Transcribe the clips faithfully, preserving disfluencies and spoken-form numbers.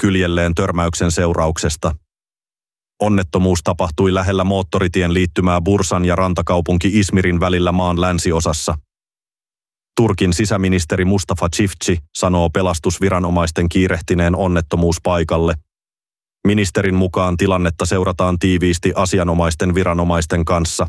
kyljelleen törmäyksen seurauksesta. Onnettomuus tapahtui lähellä moottoritien liittymää Bursan ja rantakaupunki Izmirin välillä maan länsiosassa. Turkin sisäministeri Mustafa Çiftçi sanoo pelastusviranomaisten kiirehtineen onnettomuuspaikalle. Ministerin mukaan tilannetta seurataan tiiviisti asianomaisten viranomaisten kanssa.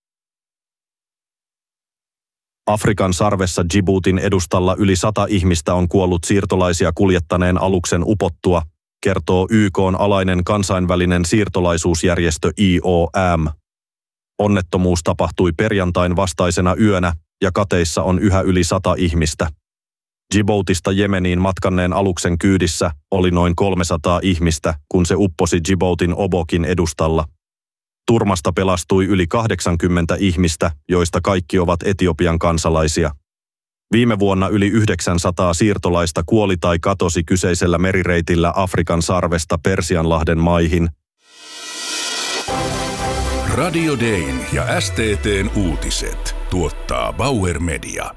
Afrikan sarvessa Djiboutin edustalla yli sata ihmistä on kuollut siirtolaisia kuljettaneen aluksen upottua, kertoo Y K:n alainen kansainvälinen siirtolaisuusjärjestö I O M. Onnettomuus tapahtui perjantain vastaisena yönä ja kateissa on yhä yli sata ihmistä. Djiboutista Jemeniin matkanneen aluksen kyydissä oli noin kolmesataa ihmistä, kun se upposi Djiboutin Obokin edustalla. Turmasta pelastui yli kahdeksankymmentä ihmistä, joista kaikki ovat Etiopian kansalaisia. Viime vuonna yli yhdeksänsataa siirtolaista kuoli tai katosi kyseisellä merireitillä Afrikan sarvesta Persianlahden maihin. Radio Dayn ja S T T:n uutiset tuottaa Bauer Media.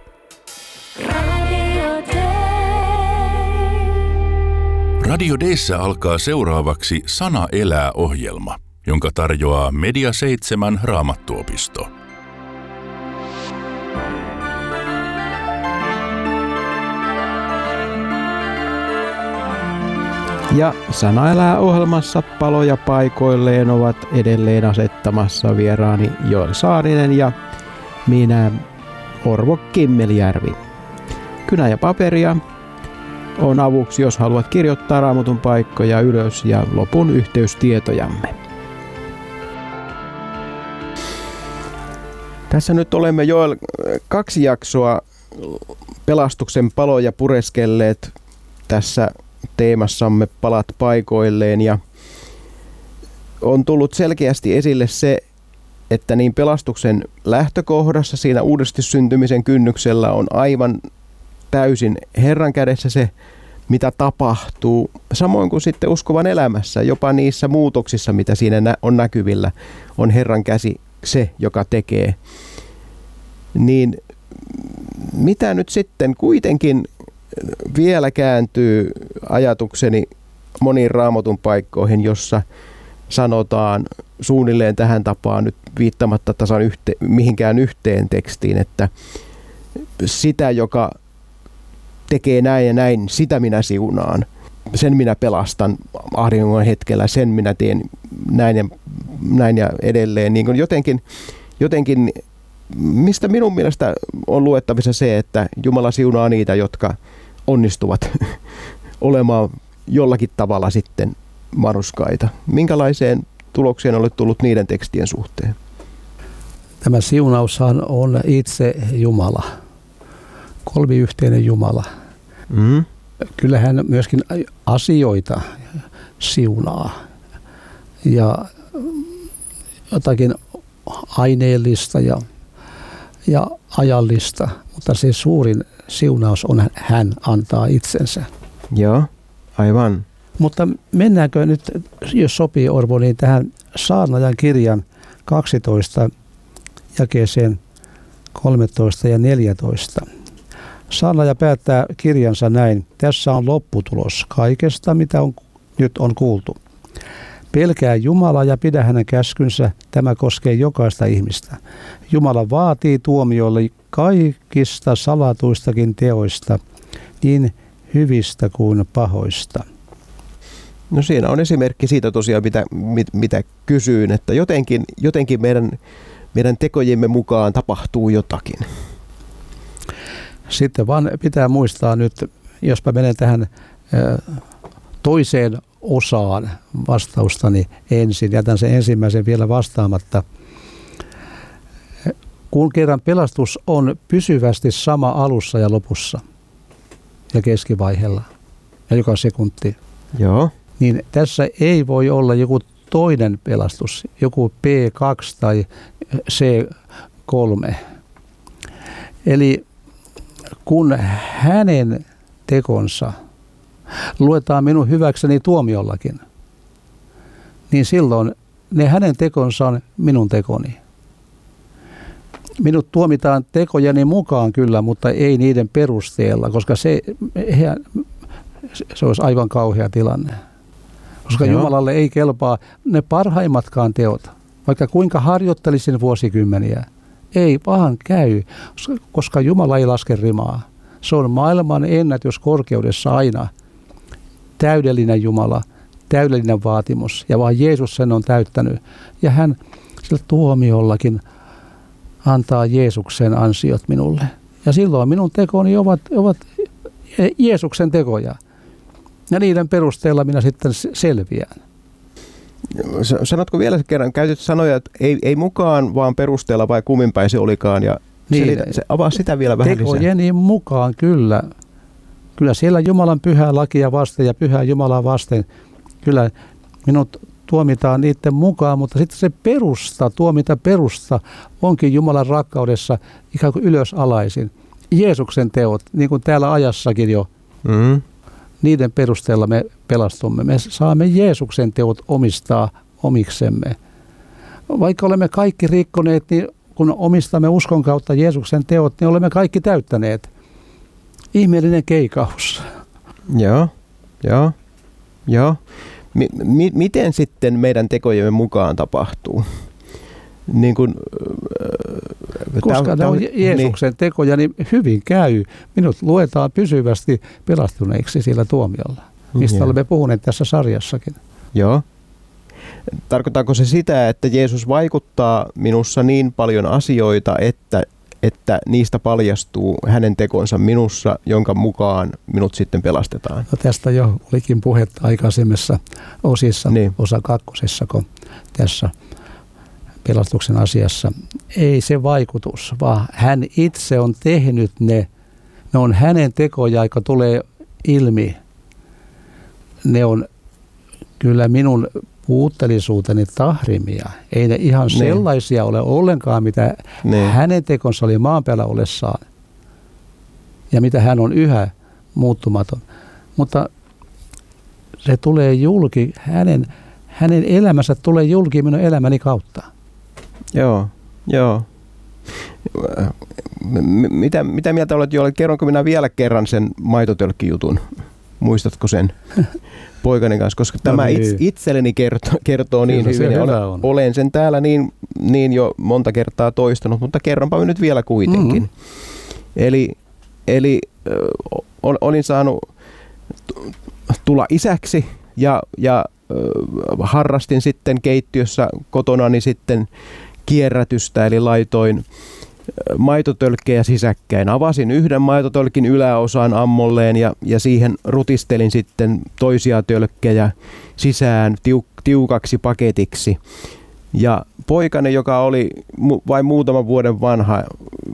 Radio Dayssä alkaa seuraavaksi Sana elää -ohjelma, jonka tarjoaa Media seitsemän Raamattuopisto. Ja Sana elää -ohjelmassa paloja paikoilleen ovat edelleen asettamassa vieraani Joel Saarinen ja minä Orvo Kimmelijärvi. Kynä ja paperia on avuksi, jos haluat kirjoittaa Raamatun paikkoja ylös ja lopun yhteystietojamme. Tässä nyt olemme Joel kaksi jaksoa pelastuksen paloja pureskelleet tässä teemassamme palat paikoilleen, ja on tullut selkeästi esille se, että niin pelastuksen lähtökohdassa siinä uudesti syntymisen kynnyksellä on aivan täysin Herran kädessä se, mitä tapahtuu, samoin kuin sitten uskovan elämässä, jopa niissä muutoksissa, mitä siinä on näkyvillä, on Herran käsi se, joka tekee. Niin mitä nyt sitten kuitenkin vielä kääntyy ajatukseni moniin Raamatun paikkoihin, jossa sanotaan suunnilleen tähän tapaan, nyt viittamatta tasan yhte, mihinkään yhteen tekstiin, että sitä, joka tekee näin ja näin, sitä minä siunaan. Sen minä pelastan ahdingon hetkellä, sen minä teen näin ja, näin ja edelleen. Niin kuin jotenkin, jotenkin, mistä minun mielestä on luettavissa se, että Jumala siunaa niitä, jotka onnistuvat olemaan jollakin tavalla sitten manuskaita. Minkälaiseen tulokseen olet tullut niiden tekstien suhteen? Tämä siunaushan on itse Jumala, kolmiyhteinen Jumala. Mm. Kyllähän myöskin asioita siunaa ja jotakin aineellista ja, ja ajallista, mutta se suurin siunaus on, hän antaa itsensä. Joo, aivan. Mutta mennäänkö nyt, jos sopii Orvo, niin tähän Saarnaajan kirjan kaksitoista jakeeseen kolmetoista ja neljätoista. Saarnaaja päättää kirjansa näin: tässä on lopputulos kaikesta, mitä on, nyt on kuultu. Pelkää Jumalaa ja pidä hänen käskynsä, tämä koskee jokaista ihmistä. Jumala vaatii tuomiolle kaikista salatuistakin teoista, niin hyvistä kuin pahoista. No siinä on esimerkki siitä tosiaan, mitä, mit, mitä kysyin, että jotenkin, jotenkin meidän, meidän tekojemme mukaan tapahtuu jotakin. Sitten vaan pitää muistaa nyt, jospa menen tähän toiseen osaan vastaustani ensin, jätän sen ensimmäisen vielä vastaamatta. Kun kerran pelastus on pysyvästi sama alussa ja lopussa ja keskivaiheella ja joka sekunti, joo, niin tässä ei voi olla joku toinen pelastus, joku P kaksi tai C kolme. Eli kun hänen tekonsa luetaan minun hyväkseni tuomiollakin, niin silloin ne hänen tekonsa on minun tekoni. Minut tuomitaan tekojeni mukaan kyllä, mutta ei niiden perusteella, koska se, se olisi aivan kauhea tilanne. Koska Joo. Jumalalle ei kelpaa ne parhaimmatkaan teot, vaikka kuinka harjoittelisin vuosikymmeniä. Ei vaan käy, koska Jumala ei laske rimaa. Se on maailman ennätys korkeudessa aina. Täydellinen Jumala, täydellinen vaatimus, ja vaan Jeesus sen on täyttänyt. Ja hän sillä tuomiollakin antaa Jeesuksen ansiot minulle. Ja silloin minun tekoni ovat, ovat Jeesuksen tekoja. Ja niiden perusteella minä sitten selviän. Sanotko vielä kerran, käytit sanoja, että ei, ei mukaan vaan perusteella vai kumminpäin se olikaan, ja niin, se, se avaa sitä vielä vähän lisää. Tekojeni mukaan kyllä. Kyllä siellä Jumalan pyhää lakia vasten ja pyhää Jumalaa vasten, kyllä minut tuomitaan niiden mukaan, mutta sitten se perusta, tuomita perusta onkin Jumalan rakkaudessa ikään kuin ylösalaisin. Jeesuksen teot, niin kuin täällä ajassakin jo, mm. niiden perusteella me pelastumme. Me saamme Jeesuksen teot omistaa omiksemme. Vaikka olemme kaikki rikkoneet, niin kun omistamme uskon kautta Jeesuksen teot, niin olemme kaikki täyttäneet. Ihmeellinen keikaus. Joo, joo, joo. Mi- mi- miten sitten meidän tekojemme mukaan tapahtuu? Niin kun, koska tämä on Jeesuksen niin. tekoja, niin hyvin käy. Minut luetaan pysyvästi pelastuneiksi sillä tuomiolla, mistä Joo. olemme puhuneet tässä sarjassakin. Joo. Tarkoittaako se sitä, että Jeesus vaikuttaa minussa niin paljon asioita, että, että niistä paljastuu hänen tekonsa minussa, jonka mukaan minut sitten pelastetaan? No tästä jo olikin puhetta aikaisemmissa osissa, niin. osa kakkosessa, kun tässä pelastuksen asiassa. Ei se vaikutus, vaan hän itse on tehnyt ne. Ne on hänen tekoja, jotka tulee ilmi. Ne on kyllä minun puutteellisuuteni tahrimia. Ei ne ihan ne. sellaisia ole ollenkaan, mitä ne. hänen tekonsa oli maan päällä ollessaan. Ja mitä hän on yhä muuttumaton. Mutta se tulee julki, hänen, hänen elämänsä tulee julki minun elämäni kautta. Joo, joo. Mitä, mitä mieltä olet, Joel? Kerronko minä vielä kerran sen maitotölkkijutun? Muistatko sen poikani kanssa? Koska no tämä niin. itselleni kertoo, kertoo niin hyvin. hyvin. Olen, olen sen täällä niin, niin jo monta kertaa toistanut, mutta kerronpa nyt vielä kuitenkin. Mm-hmm. Eli, eli ol, olin saanut tulla isäksi ja, ja harrastin sitten keittiössä kotonani sitten kierrätystä, eli laitoin maitotölkkejä sisäkkäin. Avasin yhden maitotölkin yläosan ammolleen ja, ja siihen rutistelin sitten toisia tölkkejä sisään tiuk, tiukaksi paketiksi. Ja poikani, joka oli mu, vain muutaman vuoden vanha,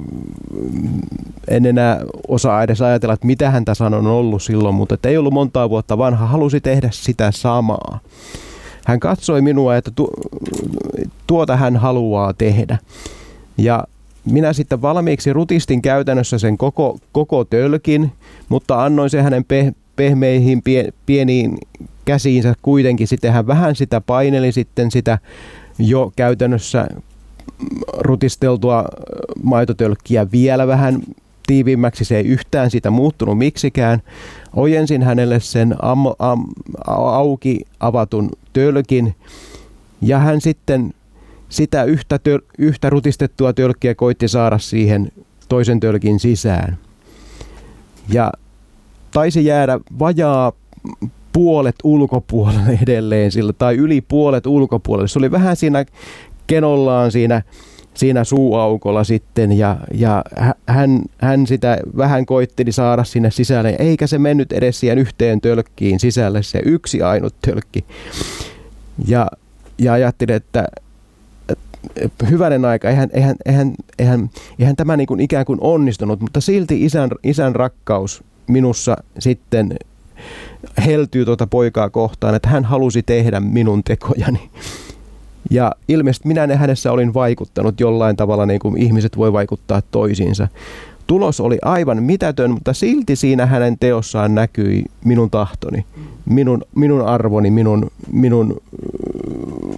en enää osaa edes ajatella, että mitä hän tässä on ollut silloin, mutta että ei ollut montaa vuotta vanha, halusi tehdä sitä samaa. Hän katsoi minua, että tu, tuota hän haluaa tehdä. Ja minä sitten valmiiksi rutistin käytännössä sen koko, koko tölkin, mutta annoin sen hänen pe, pehmeihin pie, pieniin käsiinsä kuitenkin. Sitten hän vähän sitä paineli sitten sitä jo käytännössä rutisteltua maitotölkkiä vielä vähän tiiviimmäksi. Se ei yhtään sitä muuttunut miksikään. Ojensin hänelle sen am, am, auki avatun tölkin ja hän sitten sitä yhtä, töl, yhtä rutistettua tölkkiä koitti saada siihen toisen tölkin sisään. Ja taisi jäädä vajaa puolet ulkopuolelle edelleen sillä, tai yli puolet ulkopuolelle. Se oli vähän siinä kenollaan siinä, siinä suuaukolla sitten, ja, ja hän, hän sitä vähän koitteli saada sinne sisälle, eikä se mennyt edes siihen yhteen tölkkiin sisälle, se yksi ainut tölkki. Ja, ja ajattelin, että hyvänen aika, eihän, eihän, eihän, eihän, eihän tämä niin kuin ikään kuin onnistunut, mutta silti isän, isän rakkaus minussa sitten heltyy tuota poikaa kohtaan, että hän halusi tehdä minun tekojani. Ja ilmeisesti minä hänessä olin vaikuttanut jollain tavalla, niin kuin ihmiset voi vaikuttaa toisiinsa. Tulos oli aivan mitätön, mutta silti siinä hänen teossaan näkyi minun tahtoni, minun, minun arvoni, minun, minun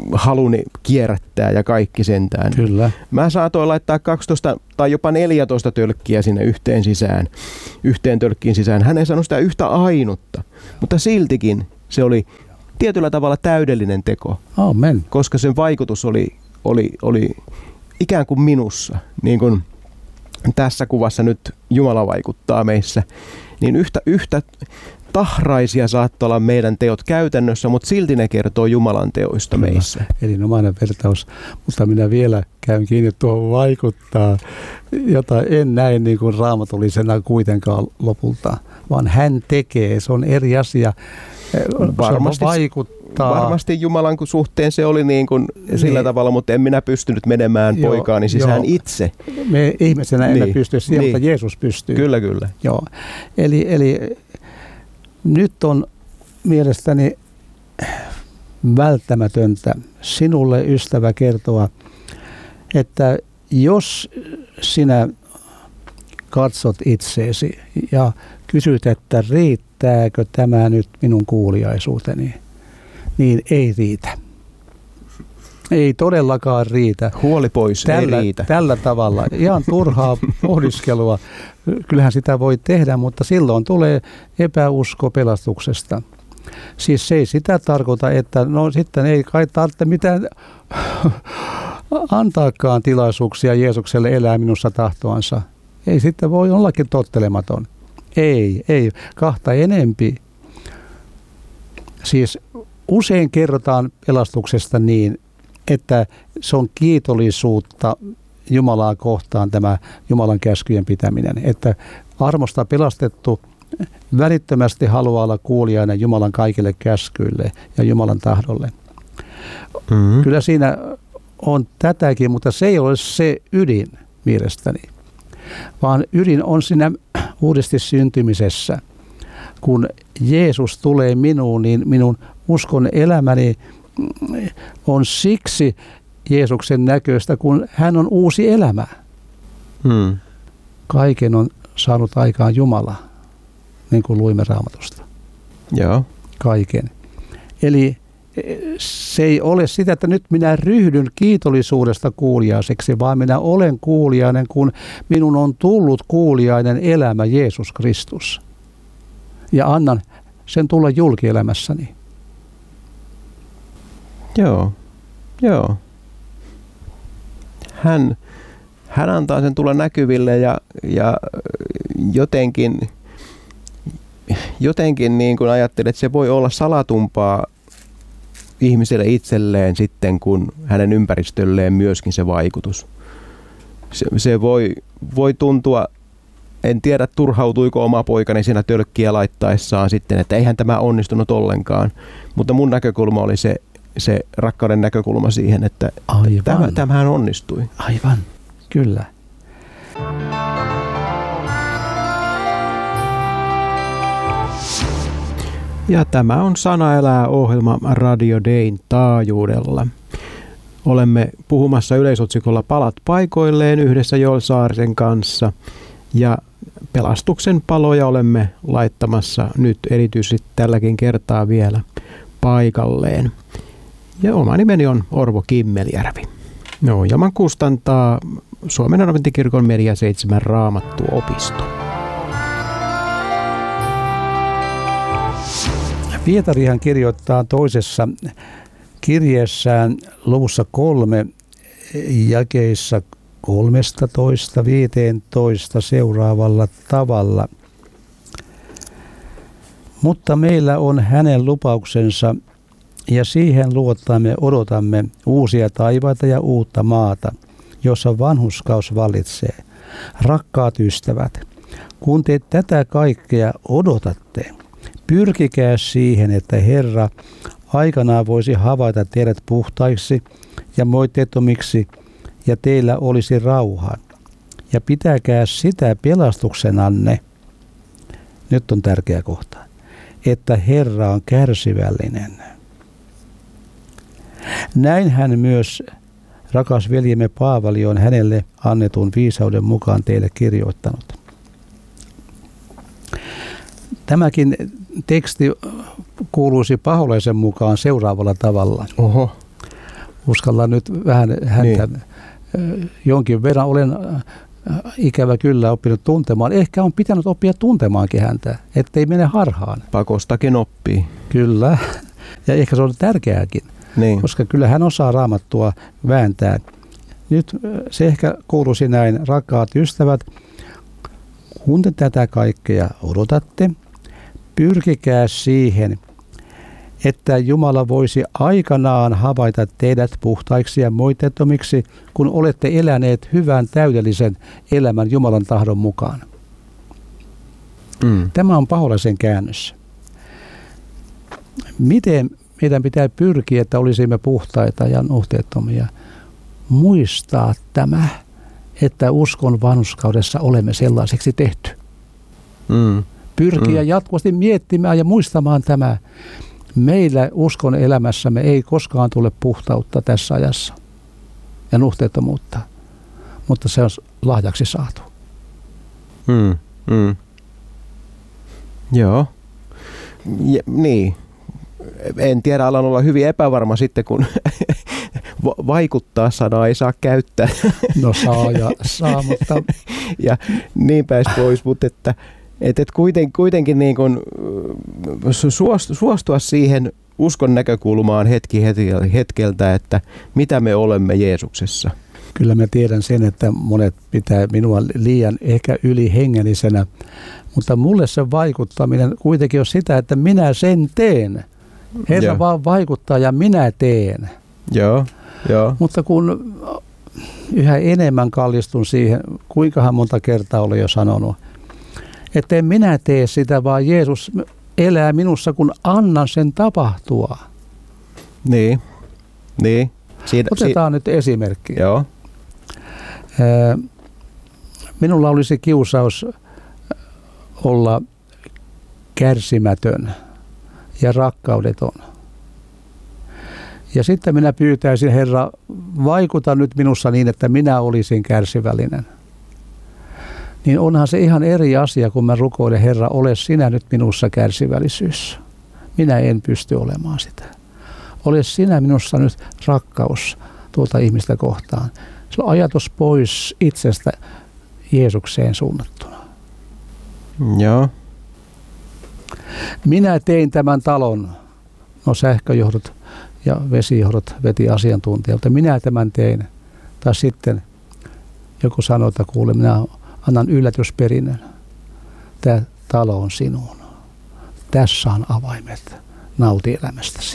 haluni kierrättää ja kaikki sentään. Kyllä. Mä saatoin laittaa kaksitoista tai jopa neljätoista tölkkiä sinne yhteen sisään, yhteen tölkkiin sisään. Hän ei sanonut sitä yhtä ainutta, mutta siltikin se oli tietyllä tavalla täydellinen teko. Amen. Koska sen vaikutus oli, oli, oli ikään kuin minussa, niin kuin tässä kuvassa nyt Jumala vaikuttaa meissä, niin yhtä, yhtä tahraisia saattaa olla meidän teot käytännössä, mutta silti ne kertoo Jumalan teoista Kyllä. meissä. Erinomainen vertaus, mutta minä vielä käyn kiinni tuohon vaikuttaa, jota en näe niin kuin raamatullisena kuitenkaan lopulta, vaan hän tekee, se on eri asia. Varmasti, vaikuttaa. Varmasti Jumalan suhteen se oli niin kuin sillä niin. tavalla, mutta en minä pystynyt menemään joo, poikaani sisään joo. itse. Me ihmisenä emme niin. pysty siihen, niin. mutta Jeesus pystyy. Kyllä, kyllä. Joo. Eli, eli nyt on mielestäni välttämätöntä sinulle, ystävä, kertoa, että jos sinä katsot itseesi ja kysyt, että riittääkö tämä nyt minun kuuliaisuuteni, niin ei riitä. Ei todellakaan riitä. Huoli pois, tällä, ei riitä. Tällä tavalla. Ihan turhaa pohdiskelua. Kyllähän sitä voi tehdä, mutta silloin tulee epäusko pelastuksesta. Siis se ei sitä tarkoita, että no sitten ei kai tarvitse mitään antaakaan tilaisuuksia Jeesukselle elää minussa tahtoansa. Ei sitten voi ollakin tottelematon. Ei, ei. Kahta enempi. Siis usein kerrotaan pelastuksesta niin, että se on kiitollisuutta Jumalaa kohtaan tämä Jumalan käskyjen pitäminen. Että armosta pelastettu välittömästi haluaa olla kuulijainen Jumalan kaikille käskyille ja Jumalan tahdolle. Mm-hmm. Kyllä siinä on tätäkin, mutta se ei ole se ydin mielestäni. Vaan ydin on siinä uudesti syntymisessä. Kun Jeesus tulee minuun, niin minun uskon elämäni on siksi Jeesuksen näköistä, kun hän on uusi elämä. Hmm. Kaiken on saanut aikaan Jumala, niin kuin luimme Raamatusta. Joo. Kaiken. Eli se ei ole sitä, että nyt minä ryhdyn kiitollisuudesta kuulijaiseksi, vaan minä olen kuulijainen, kun minun on tullut kuulijainen elämä Jeesus Kristus. Ja annan sen tulla julkielämässäni. Joo, joo. Hän, hän antaa sen tulla näkyville ja, ja jotenkin, jotenkin niin kuin ajattelin, että se voi olla salatumpaa ihmiselle itselleen sitten, kun hänen ympäristölleen myöskin se vaikutus. Se, se voi, voi tuntua, en tiedä turhautuiko oma poikani siinä tölkkiä laittaessaan sitten, että eihän tämä onnistunut ollenkaan. Mutta mun näkökulma oli se, se rakkauden näkökulma siihen, että tämä, tämähän onnistui. Aivan, kyllä. Ja tämä on Sana elää -ohjelma Radio Dayn taajuudella. Olemme puhumassa yleisotsikolla Palat paikoilleen yhdessä Joel Saarisen kanssa. Ja pelastuksen paloja olemme laittamassa nyt erityisesti tälläkin kertaa vielä paikalleen. Ja oma nimeni on Orvo Kimmeljärvi. Ohjelman kustantaa Suomen Adventtikirkon Media seitsemän Raamattuopisto. Pietarihan kirjoittaa toisessa kirjeessään luvussa kolme jakeissa kolmetoista viisitoista seuraavalla tavalla. Mutta meillä on hänen lupauksensa ja siihen luottamme odotamme uusia taivaita ja uutta maata, jossa vanhurskaus vallitsee. Rakkaat ystävät, kun te tätä kaikkea odotatte, pyrkikää siihen, että Herra aikanaan voisi havaita teidät puhtaiksi ja moitteettomiksi, ja teillä olisi rauha. Ja pitäkää sitä pelastuksenanne, nyt on tärkeä kohta, että Herra on kärsivällinen. Näin hän myös, rakas veljemme Paavali, on hänelle annetun viisauden mukaan teille kirjoittanut. Tämäkin teksti kuuluisi paholaisen mukaan seuraavalla tavalla. Oho. uskallan nyt vähän häntä niin. jonkin verran olen ikävä kyllä oppinut tuntemaan. Ehkä on pitänyt oppia tuntemaankin häntä, ettei mene harhaan. Pakostakin oppii. Kyllä, ja ehkä se on tärkeääkin, niin. koska kyllä hän osaa Raamattua vääntää. Nyt se ehkä kuuluisi näin, rakkaat ystävät, kun te tätä kaikkea odotatte, pyrkikää siihen, että Jumala voisi aikanaan havaita teidät puhtaiksi ja moitteettomiksi, kun olette eläneet hyvän täydellisen elämän Jumalan tahdon mukaan. Mm. Tämä on paholaisen käännös. Miten meidän pitää pyrkiä, että olisimme puhtaita ja nuhteettomia? Muistaa tämä, että uskon vanhurskaudessa olemme sellaiseksi tehty. Mm. Pyrkiä mm. jatkuvasti miettimään ja muistamaan tämä. Meillä uskon elämässämme ei koskaan tule puhtautta tässä ajassa ja nuhteettomuutta, mutta se on lahjaksi saatu. Mm, mm. Joo. Ja, niin. En tiedä, alan olla hyvin epävarma sitten, kun vaikuttaa sanaa ei saa käyttää. No saa ja saa, mutta... ja niin pääsi pois, mutta että Että et kuiten, kuitenkin niin kun suostua siihen uskon näkökulmaan hetki hetkeltä, että mitä me olemme Jeesuksessa. Kyllä mä tiedän sen, että monet pitää minua liian ehkä ylihengellisenä, mutta mulle se vaikuttaminen kuitenkin on sitä, että minä sen teen. Herra Joo. vaan vaikuttaa ja minä teen. Joo, joo. Mutta kun yhä enemmän kallistun siihen, kuinkahan monta kertaa olen jo sanonut, että en minä tee sitä, vaan Jeesus elää minussa, kun annan sen tapahtua. Niin, niin. Siitä, Otetaan si- nyt esimerkki. Joo. Minulla olisi kiusaus olla kärsimätön ja rakkaudeton. Ja sitten minä pyytäisin, Herra, vaikuta nyt minussa niin, että minä olisin kärsivällinen. Niin onhan se ihan eri asia, kun mä rukoilen, Herra, ole sinä nyt minussa kärsivällisyys. Minä en pysty olemaan sitä. Ole sinä minussa nyt rakkaus tuota ihmistä kohtaan. Se on ajatus pois itsestä Jeesukseen suunnattuna. Joo. Minä tein tämän talon. No sähköjohdot ja vesijohdot veti asiantuntijalta. Minä tämän tein. Tai sitten joku sanoo, että kuule, minä annan yllätysperinnön. Tämä talo on sinun. Tässä on avaimet. Nauti elämästäsi.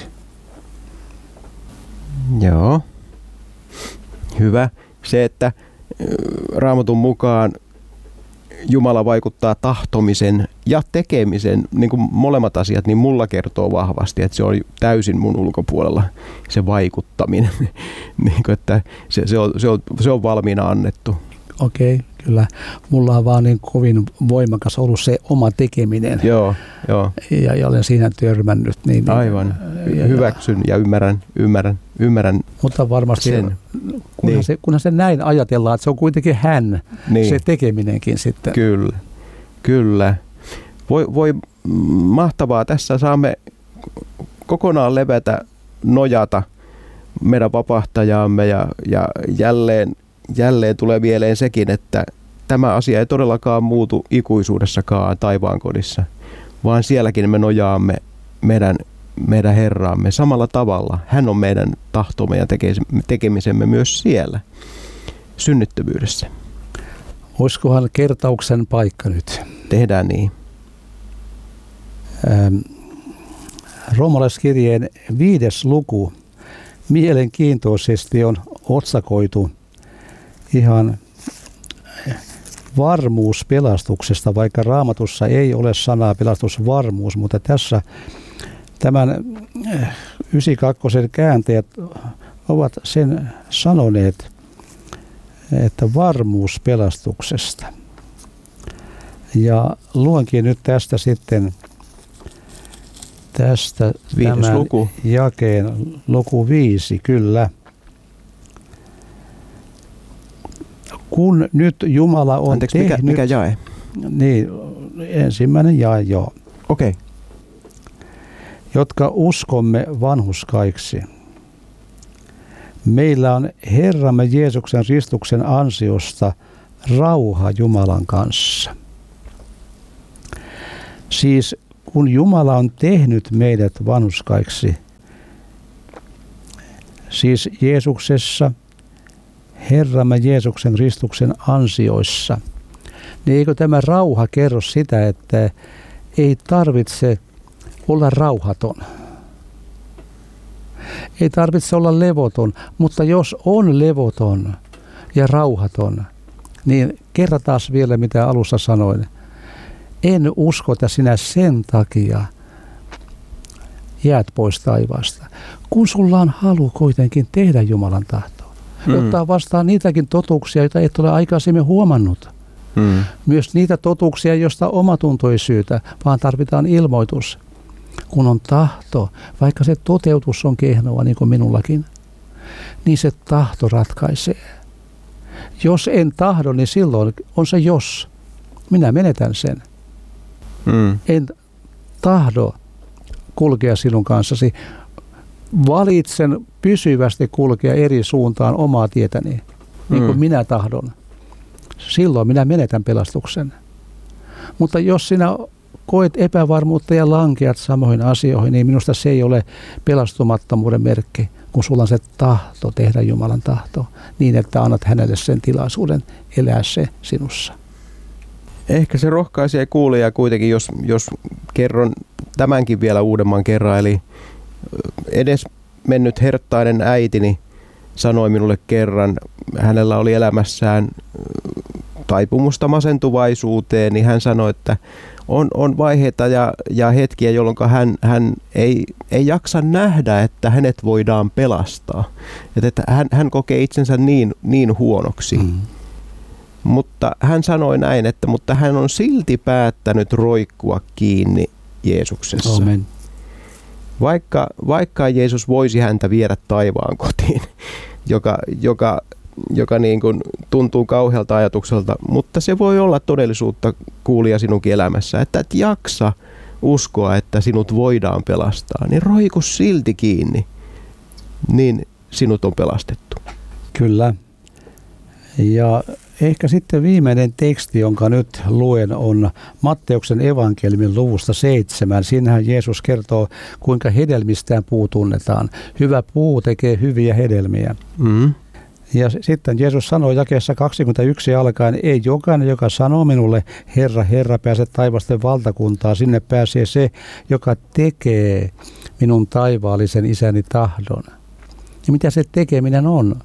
Joo. Hyvä. Se, että Raamatun mukaan Jumala vaikuttaa tahtomisen ja tekemisen, niin kuin molemmat asiat, niin mulla kertoo vahvasti, että se on täysin mun ulkopuolella se vaikuttaminen. niin kuin, että se, se, on, se, on, se on valmiina annettu. Okei, kyllä. Mulla on vaan niin kovin voimakas ollut se oma tekeminen. Joo, joo. Ja, ja olen siinä törmännyt. Niin, Aivan. Ja, hyväksyn ja ymmärrän, ymmärrän, ymmärrän Mutta varmasti, sen. Kunhan, niin. se, kunhan se näin ajatellaan, että se on kuitenkin hän, niin. se tekeminenkin sitten. Kyllä, kyllä. Voi, voi mahtavaa. Tässä saamme kokonaan levätä, nojata meidän vapahtajaamme ja, ja jälleen Jälleen tulee mieleen sekin, että tämä asia ei todellakaan muutu ikuisuudessakaan taivaankodissa, vaan sielläkin me nojaamme meidän, meidän Herraamme samalla tavalla. Hän on meidän tahtomme ja tekemisemme myös siellä, synnyttävyydessä. Olisikohan kertauksen paikka nyt? Tehdään niin. Ähm, Roomalaiskirjeen viides luku mielenkiintoisesti on otsakoitu ihan varmuus pelastuksesta, vaikka Raamatussa ei ole sanaa pelastusvarmuus, mutta tässä tämän yhdeksänkymmentäkaksi kääntäjät ovat sen sanoneet, että varmuus pelastuksesta. Ja luonkin nyt tästä sitten tästä tämän luku. jakeen luku viisi, kyllä. Kun nyt Jumala on Anteeksi, tehnyt... Mikä, mikä jae? Niin, ensimmäinen jae, joo. Okei. Okay. Jotka uskomme vanhurskaiksi. Meillä on Herramme Jeesuksen ristuksen ansiosta rauha Jumalan kanssa. Siis kun Jumala on tehnyt meidät vanhurskaiksi, siis Jeesuksessa, Herramme Jeesuksen ristuksen ansioissa, niin eikö tämä rauha kerro sitä, että ei tarvitse olla rauhaton. Ei tarvitse olla levoton, mutta jos on levoton ja rauhaton, niin kerrataan vielä mitä alussa sanoin. En usko, että sinä sen takia jäät pois taivaasta, kun sulla on halu kuitenkin tehdä Jumalan tahtoa. Mm. Ottaa vastaan niitäkin totuuksia, joita et ole aikaisemmin huomannut. Mm. Myös niitä totuuksia, joista omatunto ei syytä, vaan tarvitaan ilmoitus. Kun on tahto, vaikka se toteutus on kehnoa niin kuin minullakin, niin se tahto ratkaisee. Jos en tahdo, niin silloin on se jos. Minä menetän sen. Mm. En tahdo kulkea sinun kanssasi. Valitsen pysyvästi kulkea eri suuntaan omaa tietäni, niin kuin mm. minä tahdon. Silloin minä menetän pelastuksen. Mutta jos sinä koet epävarmuutta ja lankeat samoihin asioihin, niin minusta se ei ole pelastumattomuuden merkki, kun sulla on se tahto tehdä Jumalan tahto, niin että annat hänelle sen tilaisuuden elää se sinussa. Ehkä se rohkaisee kuulijaa kuitenkin, jos, jos kerron tämänkin vielä uudemman kerran. Eli edes mennyt herttainen äitini sanoi minulle kerran, hänellä oli elämässään taipumusta masentuvaisuuteen, niin hän sanoi, että on, on vaiheita ja, ja hetkiä, jolloin hän, hän ei, ei jaksa nähdä, että hänet voidaan pelastaa. Että, että hän, hän kokee itsensä niin, niin huonoksi. Mm. Mutta hän sanoi näin, että mutta hän on silti päättänyt roikkua kiinni Jeesuksessa. Amen. Vaikka, vaikka Jeesus voisi häntä viedä taivaan kotiin, joka, joka, joka niin kuin tuntuu kauhealta ajatukselta, mutta se voi olla todellisuutta kuulija sinunkin elämässä, että et jaksa uskoa, että sinut voidaan pelastaa, niin roiku silti kiinni, niin sinut on pelastettu. Kyllä. Ja ehkä sitten viimeinen teksti, jonka nyt luen, on Matteuksen evankeliumin luvusta seitsemän. Siinähän Jeesus kertoo, kuinka hedelmistään puu tunnetaan. Hyvä puu tekee hyviä hedelmiä. Mm. Ja sitten Jeesus sanoo jakeessa kaksikymmentäyksi alkaen, ei jokainen, joka sanoo minulle, Herra, Herra, pääse taivasten valtakuntaa. Sinne pääsee se, joka tekee minun taivaallisen isäni tahdon. Ja mitä se tekeminen on?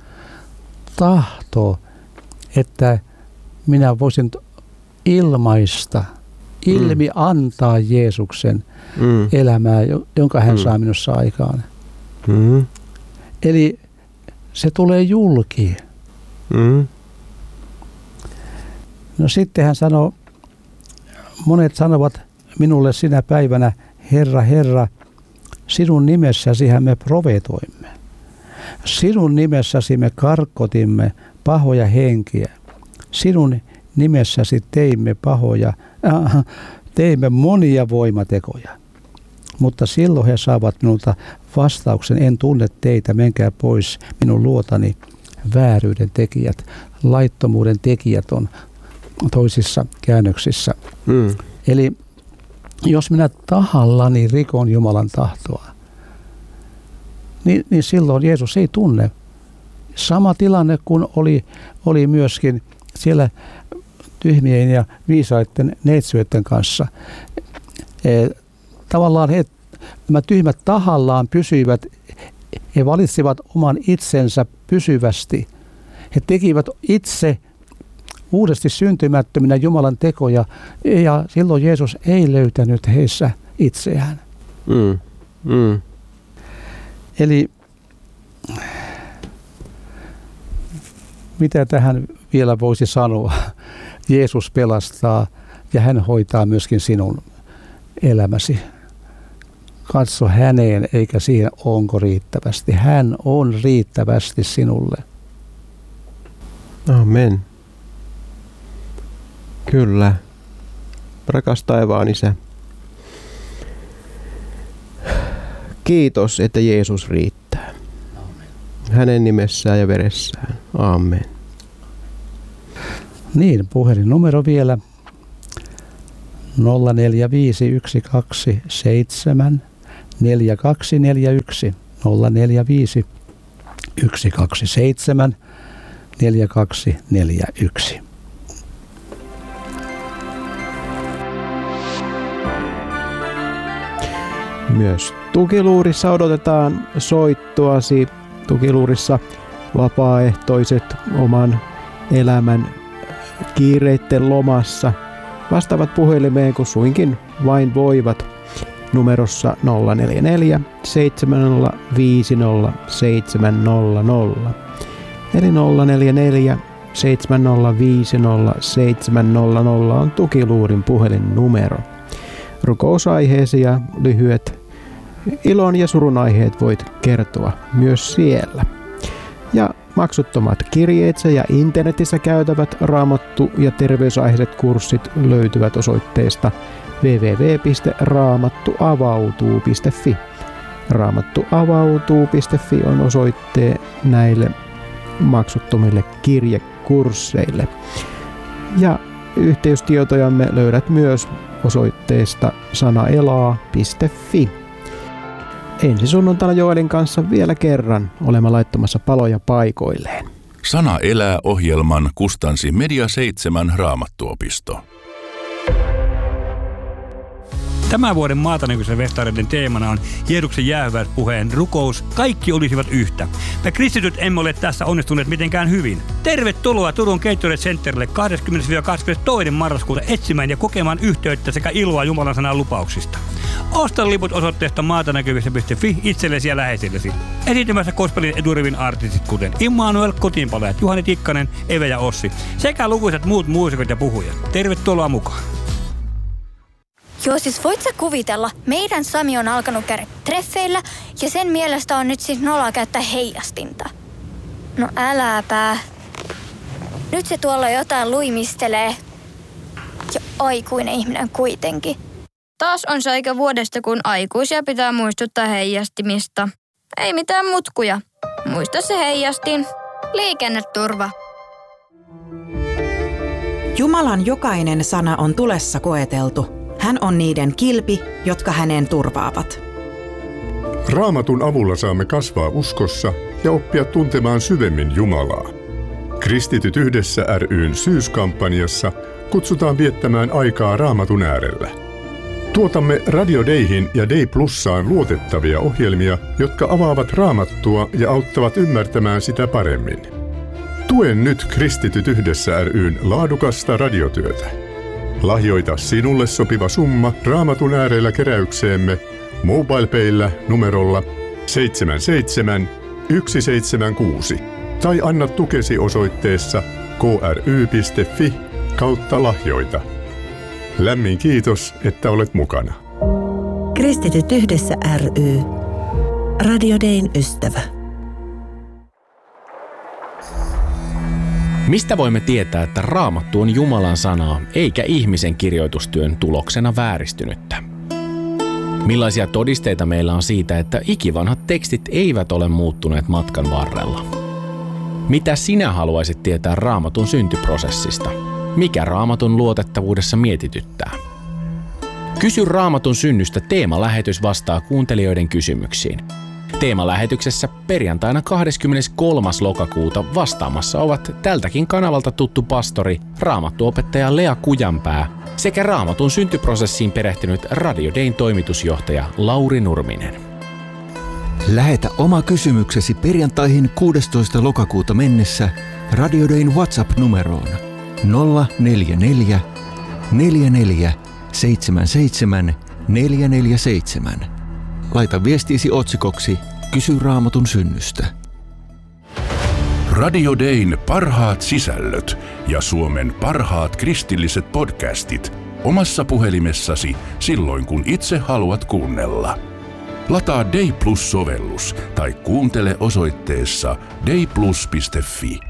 Tahto, että minä voisin ilmaista, ilmi antaa Jeesuksen mm. elämää, jonka hän mm. saa minussa aikaan. Mm. Eli se tulee julki. Mm. No sitten hän sanoo, monet sanovat minulle sinä päivänä, Herra, Herra, sinun nimessäsihän me profetoimme. Sinun nimessäsi me karkotimme pahoja henkiä. Sinun nimessäsi teimme pahoja, äh, teimme monia voimatekoja. Mutta silloin he saavat minulta vastauksen, en tunne teitä, menkää pois minun luotani, vääryyden tekijät, laittomuuden tekijät on toisissa käännöksissä. Mm. Eli jos minä tahallani rikon Jumalan tahtoa, niin, niin silloin Jeesus ei tunne. Sama tilanne kuin oli, oli myöskin siellä tyhmien ja viisaiden neitsyöiden kanssa. E, tavallaan he, nämä tyhmät tahallaan pysyivät, he valitsivat oman itsensä pysyvästi. He tekivät itse uudesti syntymättöminä Jumalan tekoja, ja silloin Jeesus ei löytänyt heissä itseään. Mm. Mm. Eli mitä tähän vielä voisi sanoa? Jeesus pelastaa ja hän hoitaa myöskin sinun elämäsi. Katso häneen eikä siihen, onko riittävästi. Hän on riittävästi sinulle. Amen. Kyllä. Rakas taivaan Isä. Kiitos, että Jeesus riittää. hänen nimessään ja veressään. Amen. Niin, puhelinnumero vielä nolla neljä viisi yksi kaksi seitsemän neljä kaksi neljä yksi nolla neljä viisi yksi kaksi seitsemän neljä kaksi neljä yksi. Myös Tukiluurissa odotetaan soittoasi. Tukiluurissa vapaaehtoiset oman elämän kiireitten lomassa vastaavat puhelimeen, kun suinkin vain voivat, numerossa nolla neljä neljä seitsemän nolla viisi nolla seitsemän nolla nolla. Eli nolla neljä neljä seitsemän nolla viisi nolla seitsemän nolla nolla on Tukiluurin puhelinnumero. Rukousaiheesi ja lyhyet ilon ja surun aiheet voit kertoa myös siellä. Ja maksuttomat kirjeitsä ja internetissä käytävät raamattu- ja terveysaiheiset kurssit löytyvät osoitteesta double-u double-u double-u piste raamattuavautuu piste fi. raamattuavautuu piste fi on osoitte näille maksuttomille kirjekursseille. Ja yhteystietojamme löydät myös osoitteesta sanaelaa piste fi. Ensi sunnuntaina Joelin kanssa vielä kerran olemme laittamassa paloja paikoilleen. Sana elää -ohjelman kustansi Media seitsemän Raamattuopisto. Tämän vuoden Maatanäkyisen festareiden teemana on Jeesuksen jäähyväispuheen rukous, kaikki olisivat yhtä. Me kristityt emme ole tässä onnistuneet mitenkään hyvin. Tervetuloa Turun Gatorade Centerille kahdeskymmenes kahdeskymmenestoinen marraskuuta etsimään ja kokemaan yhteyttä sekä iloa Jumalan sanan lupauksista. Osta liput osoitteesta maatanäkyvissä piste fi itsellesi ja läheisillesi. Esiintymässä gospelin edurivin artistit kuten Immanuel, Kotiinpalajat, Juhani Tikkanen, Eve ja Ossi sekä lukuisat muut muusikot ja puhujat. Tervetuloa mukaan! Joo, siis voit sä kuvitella, meidän Sami on alkanut käydä treffeillä ja sen mielestä on nyt siis noloa käyttää heijastinta. No äläpä. Nyt se tuolla jotain luimistelee. Ja aikuinen ihminen kuitenkin. Taas on se aika vuodesta, kun aikuisia pitää muistuttaa heijastimista. Ei mitään mutkuja. Muista se heijastin. Liikenneturva. Jumalan jokainen sana on tulessa koeteltu. Hän on niiden kilpi, jotka häneen turvaavat. Raamatun avulla saamme kasvaa uskossa ja oppia tuntemaan syvemmin Jumalaa. Kristityt yhdessä ry:n syyskampanjassa kutsutaan viettämään aikaa Raamatun äärellä. Tuotamme Radio Dayhin ja Day Plussaan luotettavia ohjelmia, jotka avaavat Raamattua ja auttavat ymmärtämään sitä paremmin. Tuen nyt Kristityt yhdessä ry:n laadukasta radiotyötä. Lahjoita sinulle sopiva summa Raamatun äärellä keräykseemme MobilePayllä numerolla seitsemän seitsemän yksi seitsemän kuusi tai anna tukesi osoitteessa kry piste fi kautta lahjoita. Lämmin kiitos, että olet mukana. Kristityt yhdessä ry. Radio Dayn ystävä. Mistä voimme tietää, että Raamattu on Jumalan sanaa, eikä ihmisen kirjoitustyön tuloksena vääristynyttä? Millaisia todisteita meillä on siitä, että ikivanhat tekstit eivät ole muuttuneet matkan varrella? Mitä sinä haluaisit tietää Raamatun syntyprosessista? Mikä Raamatun luotettavuudessa mietityttää? Kysy Raamatun synnystä -teemalähetys vastaa kuuntelijoiden kysymyksiin. Teemalähetyksessä perjantaina kahdeskymmeneskolmas lokakuuta vastaamassa ovat tältäkin kanavalta tuttu pastori, raamattuopettaja Lea Kujanpää sekä Raamatun syntyprosessiin perehtynyt Radio Dayn toimitusjohtaja Lauri Nurminen. Lähetä oma kysymyksesi perjantaihin kuudestoista lokakuuta mennessä Radio Dayn WhatsApp-numeroon nolla neljä neljä neljä neljä seitsemän seitsemän neljä neljä seitsemän. Laita viestiisi otsikoksi Kysy Raamatun synnystä. Radio Dayn parhaat sisällöt ja Suomen parhaat kristilliset podcastit omassa puhelimessasi silloin, kun itse haluat kuunnella. Lataa Day Plus-sovellus tai kuuntele osoitteessa day plus piste fi.